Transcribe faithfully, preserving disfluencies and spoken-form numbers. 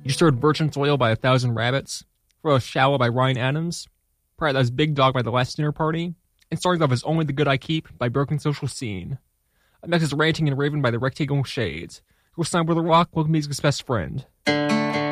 You just heard Virgin Soil by A Thousand Rabbits, followed with Shallow by Ryan Adams. Prior that was Big Dog by The Last Dinner Party, and starting off as Only the Good I Keep by Broken Social Scene. Up next is Ranting and Raving by The Rectangle Shades. We'll sound with the rock, local music's best friend.